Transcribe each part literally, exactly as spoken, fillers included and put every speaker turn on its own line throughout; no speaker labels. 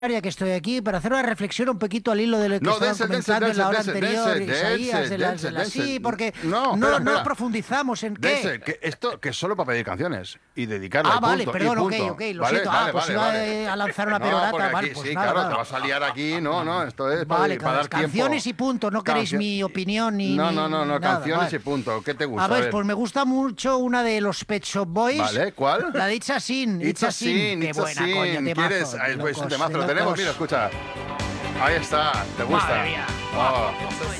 que estoy aquí para hacer una reflexión un poquito al hilo de lo que
no,
estaban
Denzel,
comentando
Denzel,
en la hora
Denzel,
anterior,
Denzel,
Isaías, de las, de las-
Denzel,
sí, porque
no,
no,
espera,
no
espera.
profundizamos en qué.
Denzel, que esto que es solo para pedir canciones y dedicarle
Ah,
y
vale,
punto,
perdón,
y
ok,
punto.
ok, lo
Vale,
siento.
vale,
Ah, pues
vale,
iba
vale.
a lanzar una
No,
perorata,
porque
vale,
aquí,
pues
sí,
nada,
claro,
nada.
te vas a liar aquí, no, no, esto es para,
Vale,
para dar tiempo.
canciones y punto, no queréis
Cancio-
mi opinión ni
No,
ni
no, no, no,
nada,
canciones
vale.
y punto. ¿Qué te gusta?
A ver, pues me gusta mucho una de los Pet Shop Boys.
Vale, ¿cuál?
La de It's a Sin,
It's a Sin,
Qué
It's a
buena,
Sin.
coño, temazo.
¿Quieres?
de
Ah, pues un
locos,
temazo,
de
lo tenemos,
locos.
mira, escucha. Ahí está, ¿te gusta?
Madre mía.
Oh,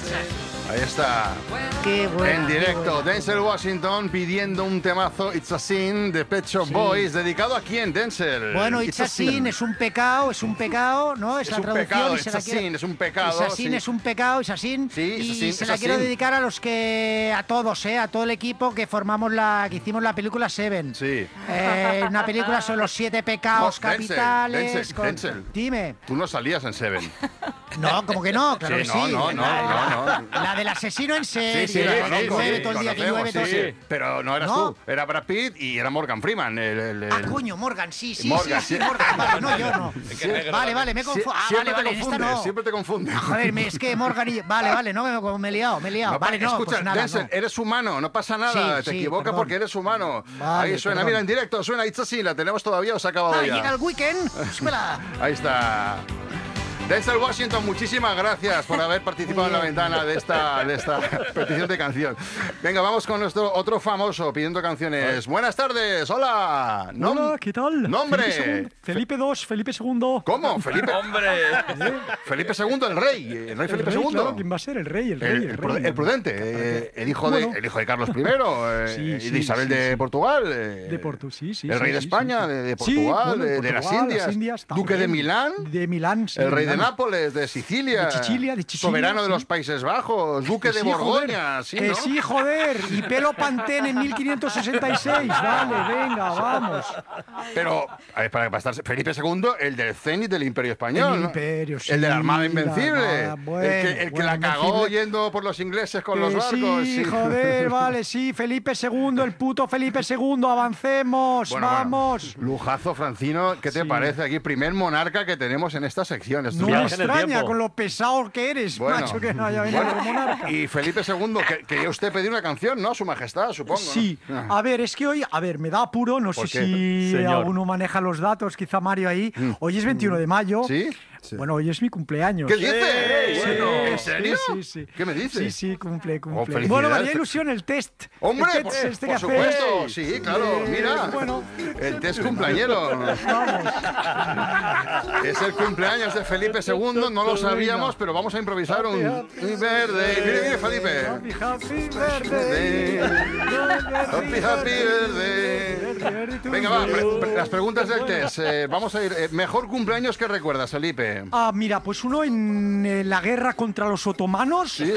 ahí está.
Qué buena.
En
qué
directo,
buena.
Denzel Washington pidiendo un temazo It's a Sin de Pet Shop
Sí.
Boys. ¿Dedicado a quién, Denzel?
Bueno, It's a Sin es un pecado, es un pecado, ¿no? Es,
Es
la
un
traducción
pecado,
y se
It's
la
a
quiero-
Sin, es un pecado.
It's a Sin
sí.
es un pecado, It's a Sin.
Sí, It's a
y
Sin,
se
It's
la
a
quiero
Sin.
dedicar a los que, a todos, ¿eh? A todo el equipo que formamos la, que hicimos la película Seven.
Sí.
Eh, una película sobre los siete pecados
No, Denzel,
capitales.
Denzel,
con-
Denzel.
Dime.
Tú no salías en Seven.
No, como que no, claro
Sí,
que
no,
sí.
no, no,
la,
no, no.
la del asesino en serie,
Sí, sí,
la
sí,
que
sí,
llueve
sí,
todo el día, que
conocemos,
llueve todo
sí,
el
sí. Pero no eras
¿No?
tú, era Brad Pitt y era Morgan Freeman. El, el- el-
Ah, coño, Morgan, sí, sí,
Morgan,
sí, sí,
sí.
Morgan. Vale, no, yo no.
que negro
Vale,
también.
vale, me
Sie-
confundo. Ah,
siempre
vale, vale,
te
en esta
confundes,
no.
siempre te confundes.
Joder, me- es que Morgan y... Vale, vale, no, me, me he liado, me he liado.
No,
vale, no,
escucha,
pues nada,
Denzel,
no.
eres humano, no pasa nada.
Sí,
te
sí,
equivocas
perdón.
porque eres humano.
Vale,
Ahí suena,
perdón.
mira, en directo, suena It's a Sin, la tenemos todavía o se ha acabado
Ah,
ya.
llega el weekend. Espera.
Ahí está. Denzel Washington, muchísimas gracias por haber participado en la ventana de esta, de esta petición de canción. Venga, vamos con nuestro otro famoso pidiendo canciones. Buenas tardes, hola. Nom-
Hola, ¿qué tal?
Nombre.
Felipe segundo, Felipe dos, Felipe segundo.
¿Cómo? Felipe,
¡Hombre!
Felipe segundo, el rey. El rey
El
Felipe
rey,
segundo.
claro, ¿quién va a ser? El rey, el rey,
El,
el,
el
rey.
pru- el prudente, eh, el, hijo de,
Bueno.
el hijo de Carlos primero eh,
Sí,
y de
sí,
Isabel
sí,
de
sí.
Portugal. eh,
De Portu, sí, sí.
El
sí,
rey de
sí,
España,
sí,
de, de
sí.
Portugal,
Sí, bueno,
de, de las
Portugal,
Indias,
las Indias
duque de
también.
Milán,
De Milán, sí.
el rey de
Milán.
Nápoles, de Sicilia,
De Sicilia, de Sicilia,
soberano de
sí.
los Países Bajos, duque de
Sí,
Borgoña,
joder,
sí,
que
¿no?
sí, joder. Y pelo Pantene en mil quinientos sesenta y seis. Vale, venga, vamos.
Pero, a ver, para, para estar Felipe segundo, el del cenit del Imperio Español,
El
¿no?
imperio, sí,
el de la Armada
la
Invencible,
Armada, bueno,
el que, el que
bueno,
la cagó
Invencible.
yendo por los ingleses con
Que
los barcos.
sí, joder, vale, sí, Felipe segundo, el puto Felipe segundo, avancemos,
Bueno, bueno.
vamos.
Lujazo, Francino, ¿qué te
Sí.
parece aquí? Primer monarca que tenemos en esta sección. Esto
No
es
me
una-
Viaje en el
extraña
tiempo.
con lo pesado que eres,
Bueno.
macho, que no haya venido
Bueno,
como monarca.
y Felipe segundo, que quería usted pedir una canción, ¿no? Su majestad, supongo. ¿no?
Sí,
Ah.
a ver, es que hoy, a ver, me da apuro, no sé
¿Por qué?
si
Señor.
alguno maneja los datos, quizá Mario ahí. Hoy es veintiuno de mayo.
Mm. ¿Sí?
Bueno, hoy es mi cumpleaños.
¿Qué dices?
Sí,
Bueno, ¿en
sí,
serio?
Sí, sí.
¿Qué me dices?
Sí, sí, cumple, cumple.
felicidades.
bueno, me haría ilusión el test.
Hombre,
el
por,
test este
por
que
supuesto,
haces.
sí, claro,
Eh,
mira.
Bueno,
El test cumpleañero.
vamos.
Es el cumpleaños de Felipe segundo, no lo sabíamos, pero vamos a improvisar un un verde. Mire, mire, Felipe.
Happy, happy birthday.
Happy, happy birthday. Venga, va, pre- pre- las preguntas del test. Eh, vamos a ir. eh, mejor cumpleaños que recuerdas, Felipe.
Ah, mira, pues uno en eh, la guerra contra los otomanos,
Sí.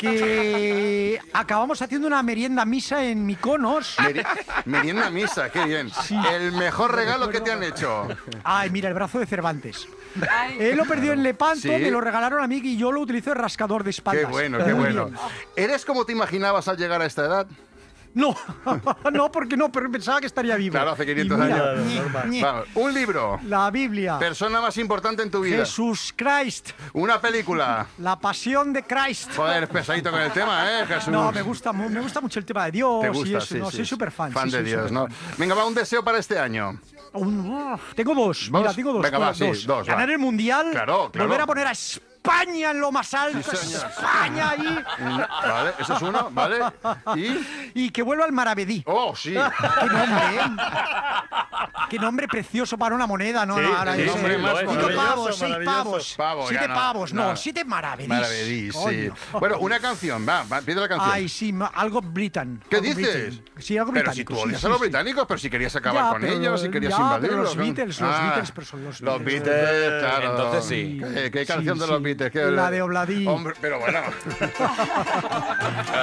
que acabamos haciendo una merienda misa en Mykonos.
Meri- Merienda misa, qué bien. El mejor regalo que te han hecho.
Ay, mira, el brazo de Cervantes. Él lo perdió en Lepanto,
Sí.
me lo regalaron a mí y yo lo utilizo de rascador de espaldas.
Qué bueno, qué
Muy
bueno.
bien.
¿Eres como te imaginabas al llegar a esta edad?
No, no, porque no, pero pensaba que estaría vivo.
Claro, hace quinientos
Y mira,
años.
ñe, ñe.
Vamos, un libro.
La Biblia.
Persona más importante en tu vida.
Jesús Christ.
Una película.
La pasión de Christ.
Joder, es pesadito con el tema, ¿eh, Jesús?
No, me gusta, mu- me gusta mucho el tema de Dios
Te
y
gusta,
eso.
sí,
no,
sí.
soy súper fan.
Fan
sí,
de
soy
Dios, ¿no?
superfan.
Venga, va, un deseo para este año.
Un- uf, tengo dos.
¿Dos?
Mira, tengo dos.
Venga, va,
bueno,
sí, dos, va.
Ganar el mundial.
Claro, claro.
Volver a poner a España en lo más alto.
Sí, señor.
España ahí.
Vale, ese es uno, ¿vale? Y.
Y que vuelva al Maravedí.
Oh, sí.
Qué nombre, ¿eh? Qué nombre precioso para una moneda, ¿no?
Sí,
no, ahora
sí,
yo sé.
nombre más
Cinco
maravilloso,
pavos, seis
maravilloso.
pavos.
Pavo,
siete
ya no,
pavos, no,
no.
siete maravedís.
Maravedís, sí.
Coño.
Bueno, una canción, va, va, pide la canción.
Ay, sí, ma- algo Britain.
¿Qué
algo
dices?
Britain. Sí, algo
Pero si
británico.
tú
sí,
odias
sí,
a los
sí.
británicos, pero si querías acabar
Ya,
con
pero
ellos,
los-
si querías
ya, pero
invadirlos.
los
¿no?
Beatles, los
Ah,
Beatles, pero son los
Los
Beatles.
Beatles, claro.
Entonces sí.
¿Qué, qué
Sí,
canción de
sí.
los Beatles? ¿Qué-
La de Obladí.
Hombre, pero bueno.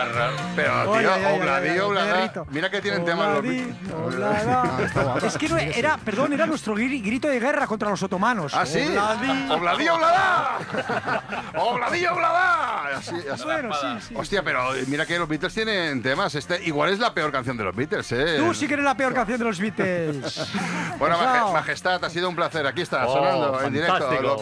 Pero, tío,
Ay, ay, ay,
Obladí,
ay, ay,
Oblada.
perrito.
Mira que tienen temas los
Obladí,
Beatles.
Oblada.
Ah, está guapo.
Es que no, Era, era, perdón, era nuestro gri- grito de guerra contra los otomanos.
¿Ah, sí?
Obladí.
¡Obladí, obladá! ¡Obladí, obladá! Así, así.
Bueno, sí, sí.
Hostia, pero mira que los Beatles tienen temas. Este igual es la peor canción de los Beatles, ¿eh?
Tú sí que eres la peor canción de los Beatles.
Bueno,
Pesado.
Maje- Majestad, ha sido un placer. Aquí está,
Oh,
sonando en directo.
fantástico.
Lo